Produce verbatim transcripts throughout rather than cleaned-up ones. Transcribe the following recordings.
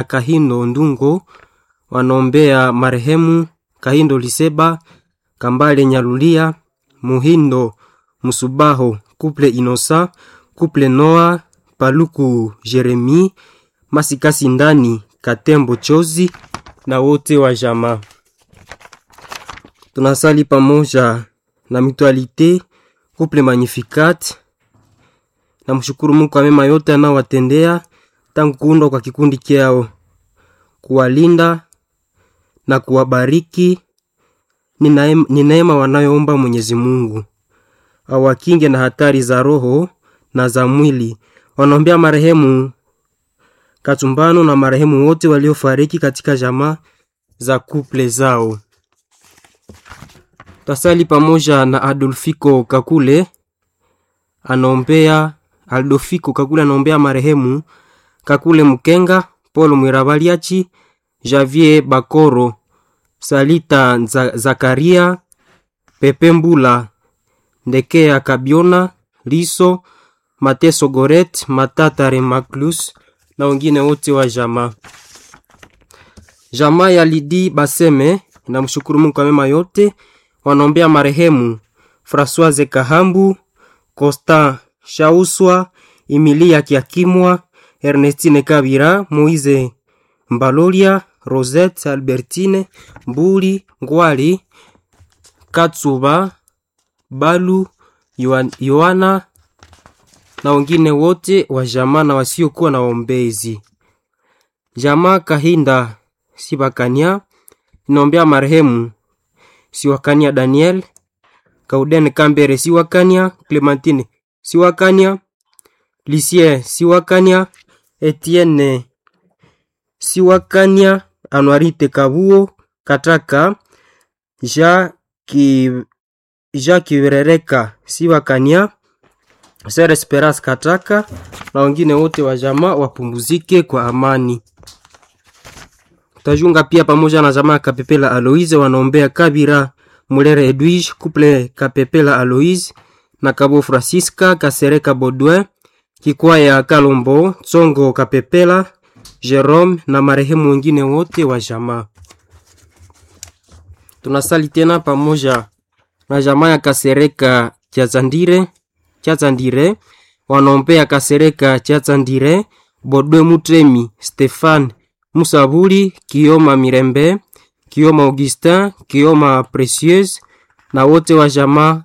Kahindo Ndungo wanaombea marehemu Kahindo Liseba, Kambale Nyalulia, Muhindo Musubaho, Couple Inosa, Couple Noa, Paluku Jeremi, Masikasi Ndani, Katembo Chozi na wote wa jamaa. Tunasali pamoja na Mutualite, Couple Magnificat, na mshukuru Mungu kwa mema yote anawatendea tangu kuundwa kwa kikundi kiao, kuwalinda na kuwabariki. Ni neema wanayoomba Mwenyezi Mungu awakinge na hatari za roho na za mwili. Wanaombea marehemu Katumbano na marehemu wote waliofariki katika jamaa za couple zao. Tasali pamoja na Adolfiko Kakule anaombea Adolfiko Kakule anaombea marehemu Kakule Mukenga, Paul Mwirabaliachi, Javier Bakoro, Salita Zakaria, Pepe Mbula, Ndekea Kabiona, Liso, Mateso Goret, Matata Remaklus na wengine wote wa jamaa. Jamaa ya Lidi Baseme na mshukuru Mungu kwa mema yote. Wanaombea marehemu Françoise Kahambu, Costa Shauswa, Emilia Kiakimwa, Ernestine Kabira, Moize Mbalolia, Rosette Albertine, Mbuli Ngwali, Katsuba, Balu, Yohana na wengine wote wa jamaa na wasiokuwa na ombezi. Jamaa Kahinda Sibakania inaombea marehemu Siwakania Daniel, Kauden Kambere Siwakania, Clementine Siwakania, Lucien Siwakania, Etienne Siwakania, Anuarite Kabuo Kataka, Jacques Jacques Verereka Siwakania, Sir Esperas Kataka na wengine wote wa jamaa wapumzike kwa amani. Tajunga pia pamoja na jamaa Kapepela Aloise wanaombea Kabira Mulere Edwige, Couple Kapepela Aloise na Kabo Francisca Kasereka Baudouin, Kikwaya Kalombo, Tsongo Kapepela, Jerome na marehemu wengine wote wa jamaa. Tunasali tena pamoja na jamaa ya Kasereka Chazandire, Chazandire wanaombea Kasereka Chazandire, Baudouin Mutremi, Stefan Musabuli, Kioma Mirembe, Kioma Augustin, Kioma Precieuse na wote wa jamaa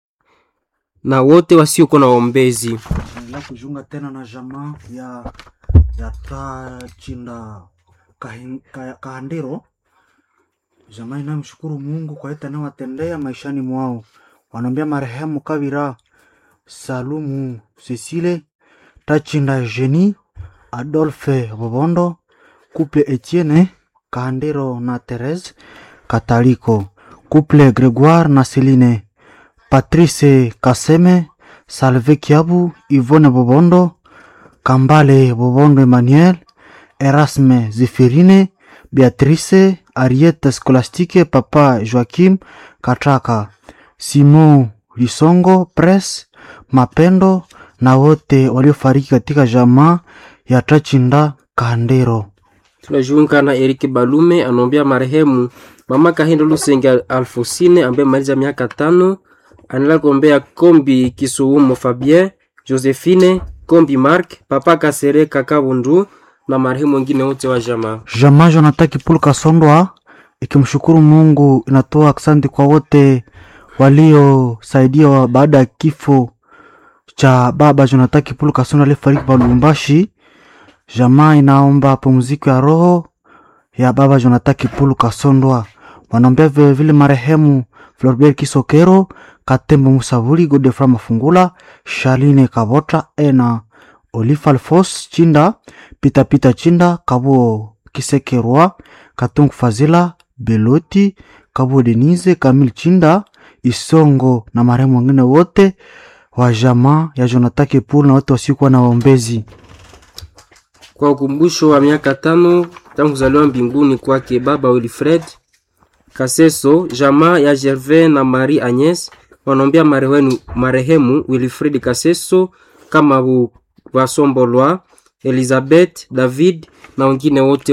na wote wasiokuwa na ombezi. Na kujunga tena na jamaa ya ya Tachinda Kahandiro. Jamaa inamshukuru Mungu kwa yote anayowatendea maishani mwao. Wanaombea marehemu Kabira Salumu Cecile, Tachinda Jenny, Adolphe Bobondo, Couple Etienne Kahandiro na Therese Kataliko, Couple Gregoire na Celine, Patrice Kaseme, Salve Kiabu, Yvonne Bobondo, Kambale Bobondo Emmanuel, Erasme Zifirine, Beatrice, Ariette Scholastique, Papa Joachim Kataka, Simon Lisongo Press, Mapendo na wote waliofariki katika jamaa ya Tachinda Kahandiro. Tunajiunga na Eric Balume anaombea marehemu Mama Kahindo Lusenge Alfosine ambaye maliza miaka tano. Anala kuombea Kombi Kisuumo Fabien, Josephine, Kombi Mark, Papa Kasereka Kabundu na marehemu wengine wote wa jamaa. Jamaa Jonathan Kipulu Kasondwa ikimshukuru Mungu inatoa asante kwa wote waliosaidia baada ya kifo cha baba Jonathan Kipulu Kasondwa aliyefariki pa Lubumbashi. Jamaa inaomba pumziko ya roho ya baba Jonathan Kipulu Kasondwa. Wanaombea vile vile marehemu Floribert Kisokero, Katembo Musavuli, Godefra Mafungula, Shaline Kabota, Ena Olifa Alfos Chinda, Pita Pita Chinda, Kabo Kisekerwa, Katung Fazila, Beloti, Kabo Denise, Kamil Chinda, Isongo na marehemu wengine wote wa jamaa ya Jonathan Kipulu na wote wasiokuwa na waombezi. Kwa ukumbusho wa miaka tano tangu kuzaliwa mbinguni kwake baba Wilfred Kaseso, jamaa ya Gervais na Marie Agnes wanaombea marehemu marehemu Wilfred Kaseso kama Wasombolwa, Elizabeth, David na wengine wote